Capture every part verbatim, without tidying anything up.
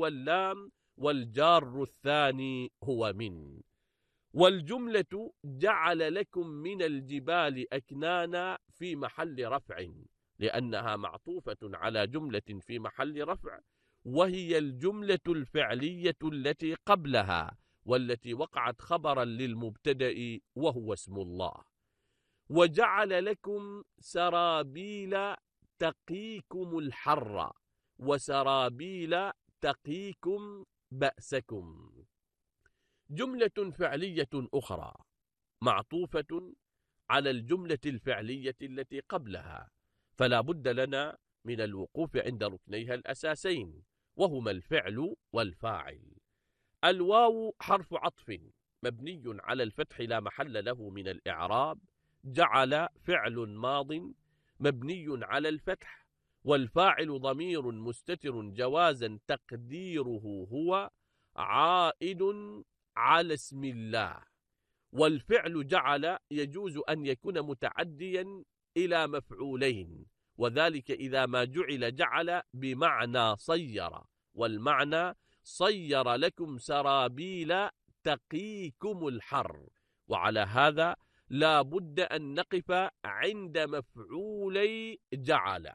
وهو اللام، والجار الثاني هو من. والجملة جعل لكم من الجبال أكنانا في محل رفع، لأنها معطوفة على جملة في محل رفع، وهي الجملة الفعلية التي قبلها والتي وقعت خبرا للمبتدأ وهو اسم الله. وجعل لكم سرابيل تقيكم الحر وسرابيل تقيكم بأسكم. جملة فعلية أخرى معطوفة على الجملة الفعلية التي قبلها، فلا بد لنا من الوقوف عند ركنيها الأساسين، وهما الفعل والفاعل. الواو حرف عطف مبني على الفتح لا محل له من الإعراب. جعل فعل ماض مبني على الفتح، والفاعل ضمير مستتر جوازا تقديره هو عائد على اسم الله. والفعل جعل يجوز أن يكون متعديا إلى مفعولين، وذلك إذا ما جعل جعل بمعنى صير، والمعنى صير لكم سرابيل تقيكم الحر. وعلى هذا لا بد أن نقف عند مفعولي جعل.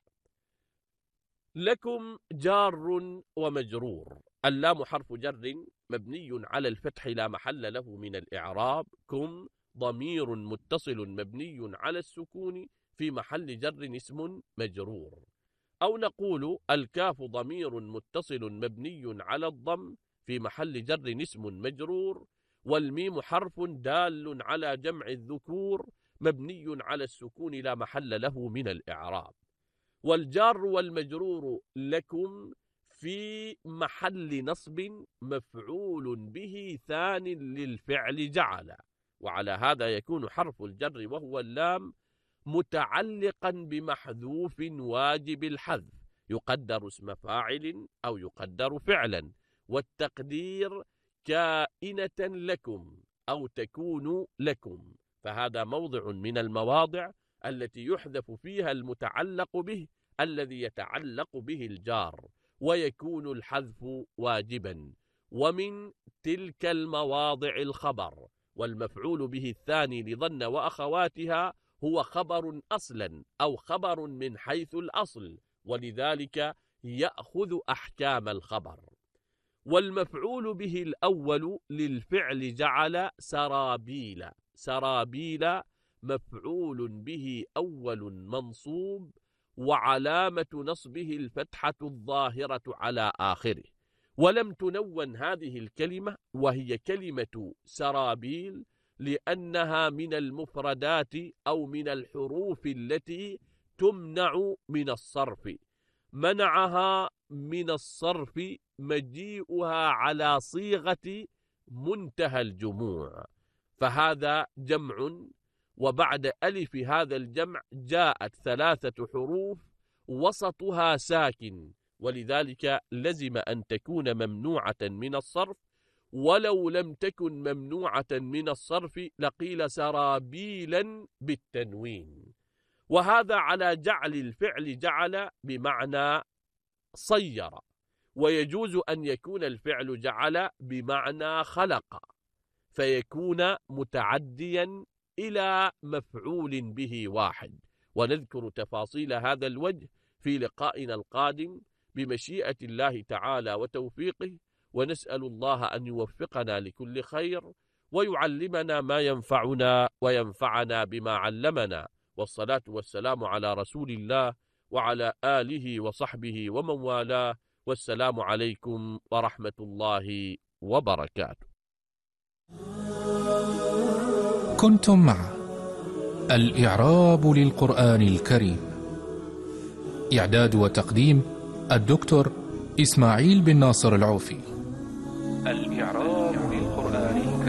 لكم جار ومجرور. اللام حرف جر مبني على الفتح لا محل له من الإعراب. كم ضمير متصل مبني على السكون في محل جر اسم مجرور. أو نقول الكاف ضمير متصل مبني على الضم في محل جر اسم مجرور. والميم حرف دال على جمع الذكور مبني على السكون لا محل له من الإعراب. والجار والمجرور لكم في محل نصب مفعول به ثان للفعل جعل. وعلى هذا يكون حرف الجر وهو اللام متعلقا بمحذوف واجب الحذف، يقدر اسم فاعل أو يقدر فعلا، والتقدير كائنة لكم أو تكون لكم. فهذا موضع من المواضع التي يحذف فيها المتعلق به الذي يتعلق به الجار، ويكون الحذف واجبا. ومن تلك المواضع الخبر، والمفعول به الثاني لظن وأخواتها هو خبر أصلا أو خبر من حيث الأصل، ولذلك يأخذ أحكام الخبر. والمفعول به الأول للفعل جعل سرابيل. سرابيل مفعول به أول منصوب، وعلامة نصبه الفتحة الظاهرة على آخره. ولم تنون هذه الكلمة وهي كلمة سرابيل لأنها من المفردات أو من الحروف التي تمنع من الصرف. منعها من الصرف مجيئها على صيغة منتهى الجموع، فهذا جمع، وبعد ألف هذا الجمع جاءت ثلاثة حروف وسطها ساكن، ولذلك لزم أن تكون ممنوعة من الصرف. ولو لم تكن ممنوعة من الصرف لقيل سرابيلا بالتنوين. وهذا على جعل الفعل جعل بمعنى صير، ويجوز أن يكون الفعل جعل بمعنى خلق، فيكون متعديا إلى مفعول به واحد. ونذكر تفاصيل هذا الوجه في لقائنا القادم بمشيئة الله تعالى وتوفيقه، ونسأل الله أن يوفقنا لكل خير ويعلمنا ما ينفعنا وينفعنا بما علمنا. والصلاة والسلام على رسول الله وعلى آله وصحبه ومن والاه، والسلام عليكم ورحمة الله وبركاته. كنتم مع الإعراب للقرآن الكريم، إعداد وتقديم الدكتور إسماعيل بن ناصر العوفي. الإعراب